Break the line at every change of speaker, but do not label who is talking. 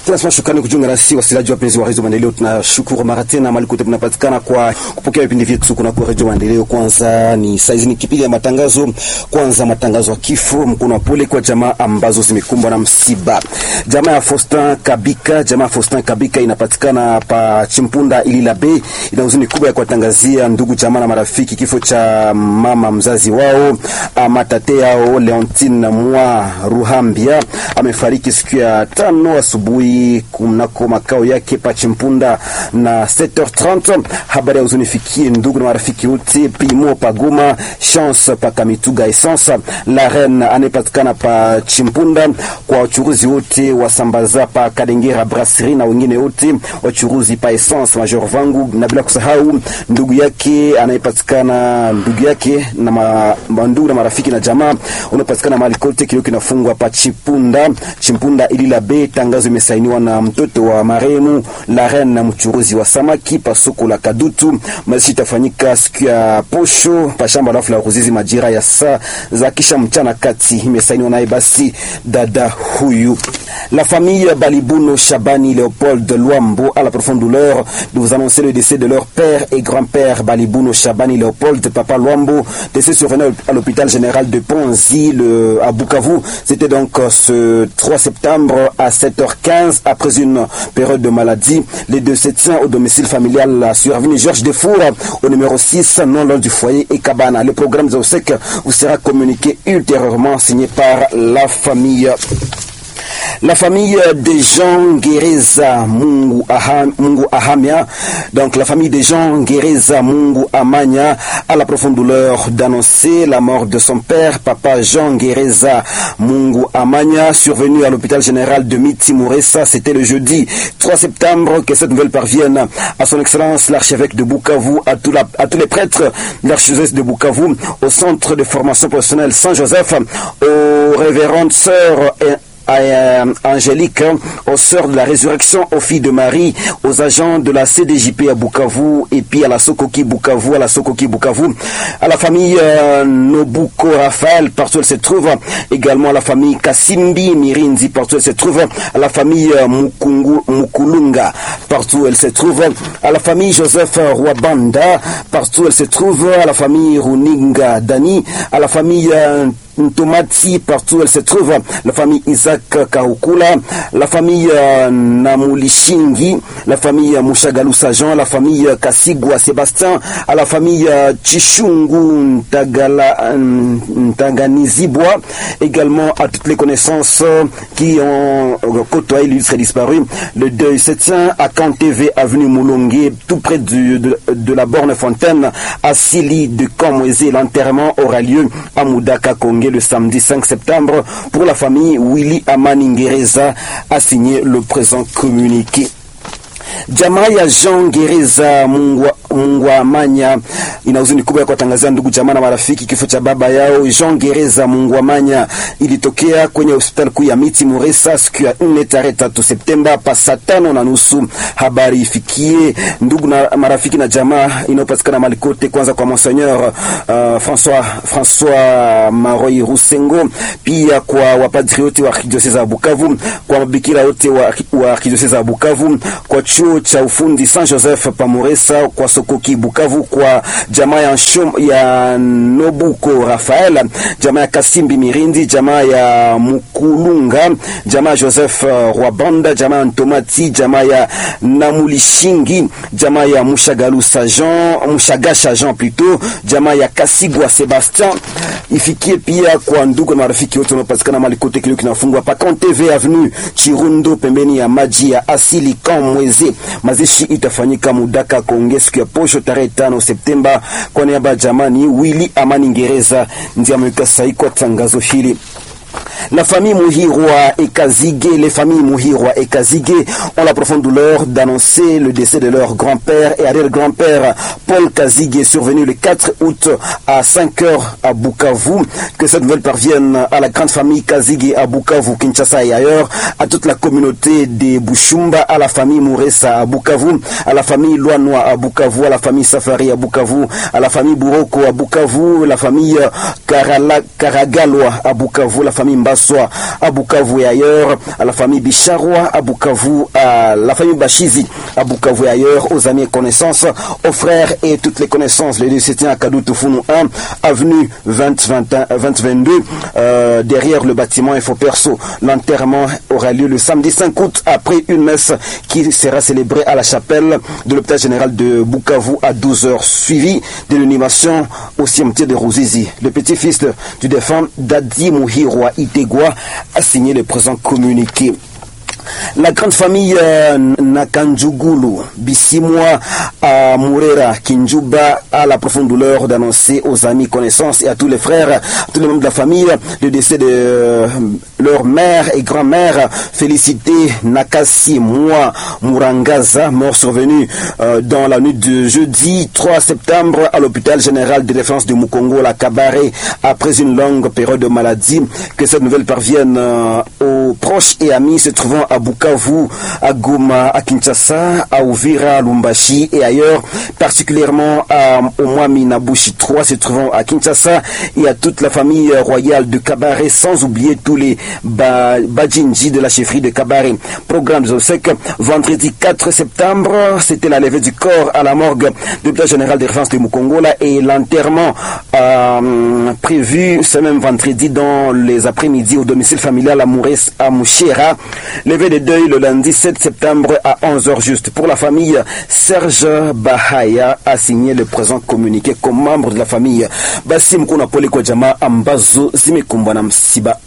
Tunasema shukrani kujiunga nasi wasilaji wapenzi wa Radio Maendeleo. Tunashukuru mara tena mahali kote mnapatikana kwa kupokea vipindi vyetu kuna kwa Radio Maendeleo. Kwanza ni saizi ni kipindi ya matangazo. Kwanza matangazo ya kifo, mkono pole kwa jamaa ambazo zimekumbwa na msiba. Jamaa ya Faustin Kabika inapatikana pa Chimpunda Ilila Bay. Ina huzuni kubwa ya kuwatangazia ndugu jamaa na marafiki kifo cha mama mzazi wao, matate yao Leontine Mwa Ruhambia. Amefariki siku ya 5 asubuhi kunako makao yake pa Chimpunda na 7h30. Habari ya huzuni fikie ndugu na marafiki wote, Pimo Pagoma, Chance pa Kamituga Essence, La Reine anapatikana pa Chimpunda, kwa wachuruzi wote wasambaza pa Kadengera Brasserie na wengine wote wachuruzi pa Essence Major Vangu, na bila kusahau ndugu yake anayepatikana na ndugu na marafiki na jamaa unapatikana mahali kote. Kilio kinafungwa pa Chimpunda Ilila Bay. Tangazo imesainiwa na mtoto wa marehemu La Reine na mchuruzi wa samaki pa soko la Kadutu. Mazishi itafanyika siku ya posho pa shamba la Ruzizi majira ya saa za kisha mchana kati. Imesainiwa naye basi dada huyu. La famille Balibuno Shabani Léopold Luambo a la profonde douleur de vous annoncer le décès de leur père et grand-père Balibuno Shabani Léopold Papa Luambo, décès survenu à l'hôpital général de Ponzi à Bukavu. C'était donc ce 3 septembre à 7h15 après une période de maladie. Les deux se tiennent au domicile familial sur avenue Georges Defour au numéro 6 non loin du foyer et Cabana. Le programme Zausek vous sera communiqué ultérieurement, signé par la famille. La famille des Jean Gereza Mungu Ahamia, donc la famille des Jean Gereza Mungu Amanya a la profonde douleur d'annoncer la mort de son père, Papa Jean Gereza Mungu Amanya, survenu à l'hôpital général de Miti-Mouressa. C'était le jeudi 3 septembre. Que cette nouvelle parvienne à son excellence l'archevêque de Bukavu, à tous les prêtres de l'archidiocèse de Bukavu, au centre de formation professionnelle Saint-Joseph, aux révérendes sœurs Angélique, aux sœurs de la résurrection, aux filles de Marie, aux agents de la CDJP à Bukavu, et puis à la Sokoki Bukavu, à la famille Nobuko Raphaël, partout elle se trouve, également à la famille Kasimbi Mirindi, partout elle se trouve, à la famille Mukulunga, partout elle se trouve, à la famille Joseph Rwabanda, partout elle se trouve, à la famille Runinga Dani, à la famille Ntomati, partout elle se trouve, la famille Isaac Kaukula, la famille Namulishingi, la famille Mushagalusa Jean, la famille Kasigwa Sébastien, à la famille Chishungu Ntaganizibwa, également à toutes les connaissances qui ont côtoyé l'illustre disparu. Le deuil se tient à Kantv avenue Moulongué, tout près de la borne Fontaine, à Sili de Kamweze. L'enterrement aura lieu à Moudaka Kongé le samedi 5 septembre. Pour la famille, Willy Amaningereza a signé le présent communiqué. Jamaa ya Jean Gereza Mungu Amanya ina huzuni kubwa ya kuwatangazia ndugu jamaa na marafiki kifo cha baba yao Jean Gereza Mungu Amanya. Ilitokea kwenye hospitali kuu ya Miti-Mouressa siku ya 4 tarehe 3 Septemba pa saa 5:30. Habari ifikie ndugu na marafiki na jamaa inayopatikana mahali kote. Kwanza kwa Monseigneur François Maroy Rusengo, pia kwa wapadri wote wa Arkidiocese ya Bukavu, kwa mabikira wote wa Arkidiocese ya Bukavu, kwa chuo cha ufundi Saint Joseph Pamoresa, kwa Sokoki Bukavu, kwa jamaa ya Nobuko Raphael, jamaa ya Kasimbi Mirindi, jamaa ya Mukulunga, jamaa ya Joseph Rwabanda, jamaa ya Ntomati, jamaa ya Namulishingi, jamaa ya Mushagalusa Jean plutôt, jamaa ya Kasigwa Sébastien. Ifikie pia kwa ndugu na marafiki wote wanaopatikana mahali kote. Kilio kinafungwa pa Kantv avenue Chirundo pembeni ya maji ya asili Kamweze. Mazishi itafanyika Mudaka Konge siku ya posho tarehe 5 Septemba. Kwa niaba ya jamani, Willy Amaningereza ndiye ameweka sahihi kwa tangazo hili. La famille Muhirwa et Kazige, les familles Muhirwa et Kazige ont la profonde douleur d'annoncer le décès de leur grand-père et arrière-grand-père Paul Kazige, survenu le 4 août à 5h à Bukavu. Que cette nouvelle parvienne à la grande famille Kazige à Bukavu, Kinshasa et ailleurs, à toute la communauté des Bushumba, à la famille Mouressa à Bukavu, à la famille Loanois à Bukavu, à la famille Safari à Bukavu, à la famille Buroko à Bukavu, la famille Karagaloa à Bukavu, la famille Mambaswa à Bukavu et ailleurs, à la famille Bicharwa à Bukavu, à la famille Bachizi à Bukavu et ailleurs, aux amis et connaissances, aux frères et toutes les connaissances. Le lieu se tient à Kadoutou Founou 1, avenue 2022, derrière le bâtiment Info Perso. L'enterrement aura lieu le samedi 5 août après une messe qui sera célébrée à la chapelle de l'hôpital général de Bukavu à 12h, suivi de l'animation au cimetière de Ruzizi. Le petit-fils du défunt Dadi Muhirwa Itegwa a signé le présent communiqué. La grande famille Nakanjugulu, Bissimwa à Mourera, Kinjuba a la profonde douleur d'annoncer aux amis, connaissances et à tous les frères, à tous les membres de la famille, le décès de leur mère et grand-mère, Félicité Nakasi Mwa Murangaza, mort survenu dans la nuit de jeudi 3 septembre à l'hôpital général de référence de Mukongo, la Kabare, après une longue période de maladie. Que cette nouvelle parvienne aux proches et amis se trouvant à Bukavu, à Goma, à Kinshasa, à Uvira, à Lumbashi et ailleurs, particulièrement au Mwami Nabushi 3 se trouvant à Kinshasa et à toute la famille royale de Kabare, sans oublier tous les Bajinji de la chefferie de Kabare. Programme des obsèques, vendredi 4 septembre, c'était la levée du corps à la morgue de l'hôpital général de référence de Mukongola et l'enterrement prévu ce même vendredi dans les après-midi au domicile familial à Mouchera. Levé de deuil le lundi 7 septembre à 11h juste. Pour la famille, Serge Bahaya a signé le présent communiqué comme membre de la famille. Basim Kuna Poli Kojama Ambazo Zimekumbana Msiba.